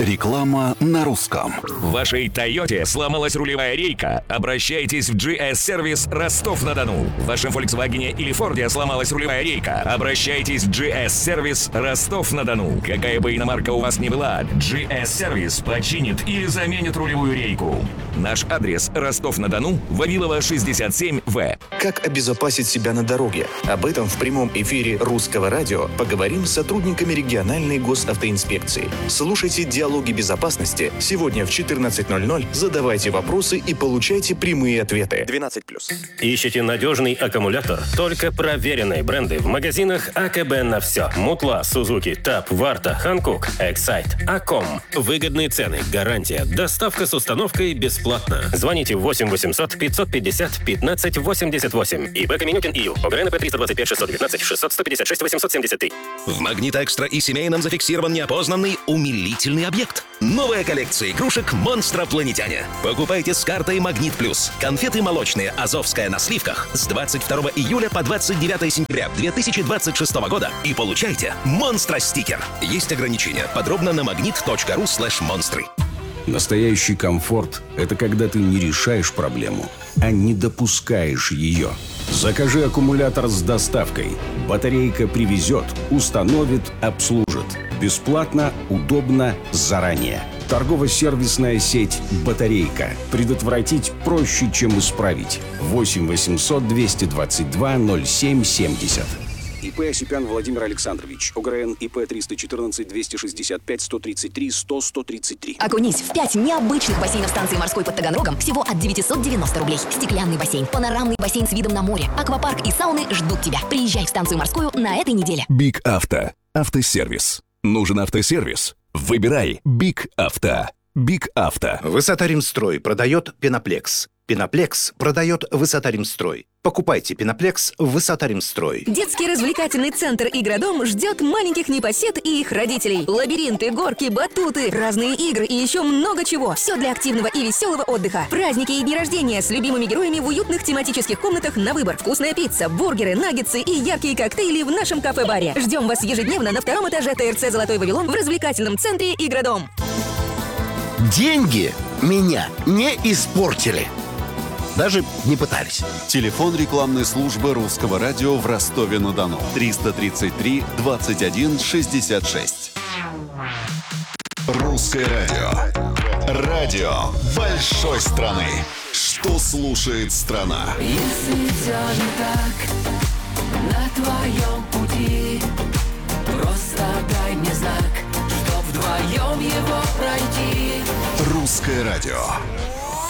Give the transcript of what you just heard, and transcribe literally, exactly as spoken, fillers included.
Реклама на русском. В вашей Тойоте сломалась рулевая рейка? Обращайтесь в джи эс-сервис Ростов-на-Дону. В вашем Volkswagen или Форде сломалась рулевая рейка? Обращайтесь в джи эс-сервис Ростов-на-Дону. Какая бы иномарка у вас ни была, джи эс-сервис починит или заменит рулевую рейку. Наш адрес – Ростов-на-Дону, Вавилова, шестьдесят семь вэ. Как обезопасить себя на дороге? Об этом в прямом эфире Русского радио поговорим с сотрудниками региональной госавтоинспекции. Слушайте «Диалоги безопасности» сегодня в четырнадцать ноль ноль. Задавайте вопросы и получайте прямые ответы. двенадцать плюс. Ищите надежный аккумулятор? Только проверенные бренды в магазинах АКБ на все. Мутла, Сузуки, ТАП, Варта, Ханкук, Эксайт, Аком. Выгодные цены, гарантия, доставка с установкой бесплатно. Звоните восемь восемьсот пятьсот пятьдесят пятнадцать восемьдесят восемь. ИП Каменюкин ИЮ. ОГРНП триста двадцать пять шестьсот девятнадцать шестьсот сто пятьдесят шесть восемьсот семьдесят три. В Магнит Экстра и семейном зафиксирован неопознанный умилительный объект. Новая коллекция игрушек «Монстропланетяне». Покупайте с картой «Магнит Плюс». Конфеты молочные «Азовская» на сливках с двадцать второго июля по двадцать девятое сентября две тысячи двадцать шестого года и получайте «Монстро-стикер». Есть ограничения. Подробно на магнит точка ру слэш монстры. Настоящий комфорт – это когда ты не решаешь проблему, а не допускаешь ее. Закажи аккумулятор с доставкой. Батарейка привезет, установит, обслужит. Бесплатно, удобно, заранее. Торгово-сервисная сеть «Батарейка». Предотвратить проще, чем исправить. восемь восемьсот двести двадцать два ноль семь семьдесят. ИП Осипян Владимир Александрович. ОГРН ИП триста четырнадцать двести шестьдесят пять сто тридцать три сто сто тридцать три. Окунись в пять необычных бассейнов станции морской под Таганрогом всего от девятьсот девяносто рублей. Стеклянный бассейн, панорамный бассейн с видом на море, аквапарк и сауны ждут тебя. Приезжай в станцию морскую на этой неделе. Биг Авто. Автосервис. Нужен автосервис? Выбирай Биг Авто. Биг Авто. Высота-Римстрой продает Пеноплекс. Пеноплекс продает Высота-Римстрой. Покупайте Пеноплекс в Высота-Римстрой. Детский развлекательный центр «Игродом» ждет маленьких непосед и их родителей. Лабиринты, горки, батуты, разные игры и еще много чего. Все для активного и веселого отдыха. Праздники и дни рождения с любимыми героями в уютных тематических комнатах на выбор. Вкусная пицца, бургеры, наггетсы и яркие коктейли в нашем кафе-баре. Ждем вас ежедневно на втором этаже ТРЦ «Золотой Вавилон» в развлекательном центре «Игродом». Деньги меня не испортили. Даже не пытались. Телефон рекламной службы Русского радио в Ростове-на-Дону. триста тридцать три двадцать один шестьдесят шесть. Русское радио. Радио большой страны. Что слушает страна? Если все не так на твоем пути, просто дай мне знак, чтоб вдвоем его пройти. Русское радио.